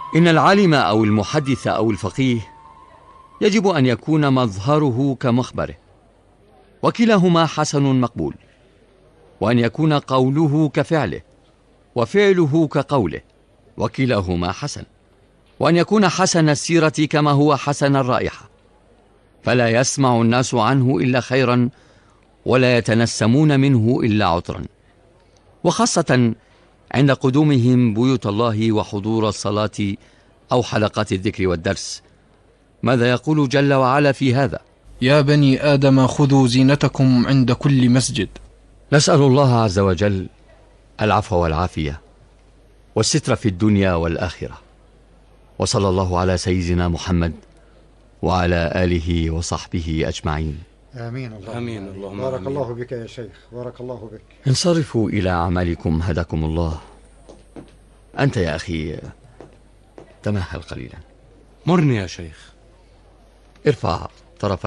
إن العالم أو المحدث أو الفقيه يجب أن يكون مظهره كمخبره، وكلاهما حسن مقبول، وأن يكون قوله كفعله وفعله كقوله، وكلاهما حسن، وأن يكون حسن السيرة كما هو حسن الرائحة، فلا يسمع الناس عنه إلا خيرا ولا يتنسمون منه إلا عطرا، وخاصة عند قدومهم بيوت الله وحضور الصلاة أو حلقات الذكر والدرس. ماذا يقول جل وعلا في هذا؟ يا بني آدم خذوا زينتكم عند كل مسجد. نسأل الله عز وجل العفو والعافية والستر في الدنيا والآخرة، وصلى الله على سيدنا محمد وعلى آله وصحبه أجمعين. آمين. آمين. اللهم بارك آمين. الله بك يا شيخ، بارك الله بك. انصرفوا إلى أعمالكم هداكم الله. أنت يا أخي تمهل قليلا. مرني يا شيخ. ارفع طرف